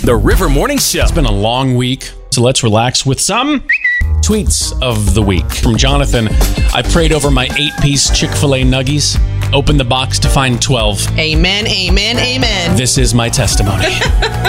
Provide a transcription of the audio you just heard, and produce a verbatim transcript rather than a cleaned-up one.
The River Morning Show. It's been a long week, so let's relax with some tweets of the week. From Jonathan, I prayed over my eight-piece Chick-fil-A nuggies, opened the box to find twelve. Amen, amen, amen. This is my testimony.